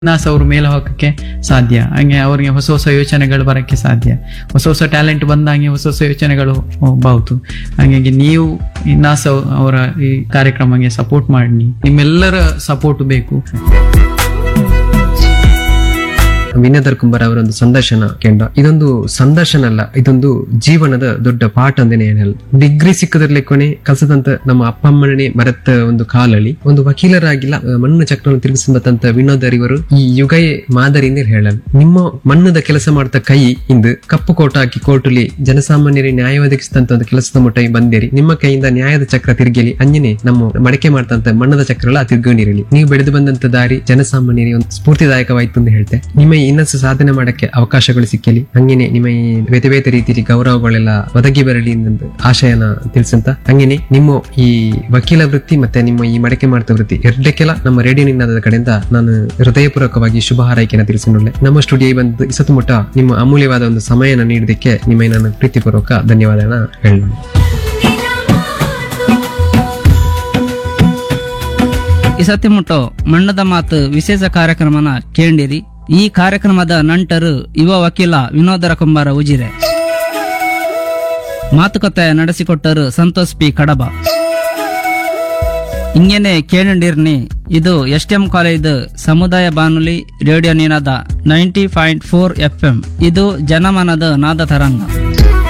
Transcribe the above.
ನಾಸ್ ಅವ್ರ ಮೇಲೆ ಹೋಗಕ್ಕೆ ಸಾಧ್ಯ. ಹಂಗೆ ಅವ್ರಿಗೆ ಹೊಸ ಹೊಸ ಯೋಚನೆಗಳು ಬರಕ್ಕೆ ಸಾಧ್ಯ. ಹೊಸ ಹೊಸ ಟ್ಯಾಲೆಂಟ್ ಬಂದಂಗೆ ಹೊಸ ಹೊಸ ಯೋಚನೆಗಳು ಬಹುದು. ಹಾಗಾಗಿ ನೀವು ನಾಸ್ ಅವರ ಈ ಕಾರ್ಯಕ್ರಮಕ್ಕೆ ಸಪೋರ್ಟ್ ಮಾಡಿ, ನಿಮ್ಮೆಲ್ಲರ ಸಪೋರ್ಟ್ ಬೇಕು. ವಿನೋದರ್ ಕುಂಬಾರ್ ಅವರೊಂದು ಸಂದರ್ಶನ ಕೇಂದ್ರ. ಇದೊಂದು ಸಂದರ್ಶನ ಅಲ್ಲ, ಇದೊಂದು ಜೀವನದ ದೊಡ್ಡ ಪಾಠ ಅಂದೇನೆ ಏನಿಲ್ಲ. ಡಿಗ್ರಿ ಸಿಕ್ಕದ್ರಲ್ಲೇ ಕೊನೆ ಕಲ್ಸದಂತ ನಮ್ಮ ಅಪ್ಪ ಅಮ್ಮನೇ ಮರೆತ ಒಂದು ಕಾಲಲ್ಲಿ ಒಂದು ವಕೀಲರಾಗಿಲ್ಲ ಮಣ್ಣು ಚಕ್ರವನ್ನು ತಿರುಗಿಸಂಬತ್ತಂತ ವಿನೋದರ್ ಇವರು ಈ ಯುಗಯೇ ಮಾದರಿಯಿಂದ ಹೇಳಲ್ಲ. ನಿಮ್ಮ ಮಣ್ಣದ ಕೆಲಸ ಮಾಡ್ತಾ ಕೈ ಇಂದು ಕಪ್ಪು ಕೋಟ ಹಾಕಿ ಕೋರ್ಟಲ್ಲಿ ಜನಸಾಮಾನ್ಯರಿಗೆ ನ್ಯಾಯ ಒದಗಿಸಿದಂತ ಒಂದು ಕೆಲಸದ ಮುಟ್ಟ ಬಂದಿರಿ. ನಿಮ್ಮ ಕೈಯಿಂದ ನ್ಯಾಯದ ಚಕ್ರ ತಿರುಗಲಿ, ಅಂಜನೆ ನಮ್ಮ ಮಡಕೆ ಮಾಡ್ತಂತ ಮಣ್ಣದ ಚಕ್ರಗಳ ತಿರ್ಕೊಂಡಿರಲಿ. ನೀವು ಬೆಳೆದು ಬಂದಂತ ದಾರಿ ಜನಸಾಮಾನ್ಯರಿಗೆ ಒಂದು ಸ್ಫೂರ್ತಿದಾಯಕವಾಯ್ತು ಅಂತ ಹೇಳ್ತೆ. ನಿಮ್ಮ ಇನ್ನಷ್ಟು ಸಾಧನೆ ಮಾಡಕ್ಕೆ ಅವಕಾಶಗಳು ಸಿಕ್ಕಲಿ, ಹಂಗೇನೆ ನಿಮ್ಮ ಈ ಬೇತೆ ಬೇತೆ ರೀತಿಯಲ್ಲಿ ಗೌರವಗಳೆಲ್ಲ ಒದಗಿ ಬರಲಿ ಎಂದು ಆಶಯನ ತಿಳಿಸಂತ, ಹಂಗೇನೆ ನಿಮ್ಮ ಈ ವಕೀಲ ವೃತ್ತಿ ಮತ್ತೆ ನಿಮ್ಮ ಈ ಮಡಕೆ ಮಾಡ್ತಾ ವೃತ್ತಿ ಎರಡಕ್ಕೆಲ್ಲ ನಮ್ಮ ರೇಡಿಯೋ ನಿನಾದದ ಕಡೆಯಿಂದ ನಾನು ಹೃದಯಪೂರ್ವಕವಾಗಿ ಶುಭ ಹಾರೈಕೆಯನ್ನು ತಿಳಿಸಿಕೊಳ್ಳೆ. ನಮ್ಮ ಸ್ಟುಡಿಯೋ ಬಂದು ಇಸತು ಮುಟ್ಟ ನಿಮ್ಮ ಅಮೂಲ್ಯವಾದ ಒಂದು ಸಮಯನ ನೀಡೋದಕ್ಕೆ ನಿಮಗೆ ನಾನು ಪ್ರೀತಿಪೂರ್ವಕ ಧನ್ಯವಾದನ ಹೇಳೋಣ. ಈ ಸತಿ ಮುಟ್ಟೋ ಮಣ್ಣದ ಮಾತು ವಿಶೇಷ ಕಾರ್ಯಕ್ರಮನ ಕೇಳಿರಿ. ಈ ಕಾರ್ಯಕ್ರಮದ ನಂಟರು ಯುವ ವಕೀಲ ವಿನೋದರ ಕುಂಬಾರ ಉಜಿರೆ. ಮಾತುಕತೆ ನಡೆಸಿಕೊಟ್ಟರು ಸಂತೋಷ್ ಪಿ ಕಡಬ. ಹಿಂಗೇನೆ ಕೇಳಿರ್ನಿ. ಇದು STM ಕಾಲೇಜ್ ಸಮುದಾಯ ಬಾನುಲಿ ರೇಡಿಯೋ ನಿನಾದ 90.4 FM. ಇದು ಜನಮನದ ನಾದ ತರಂಗ.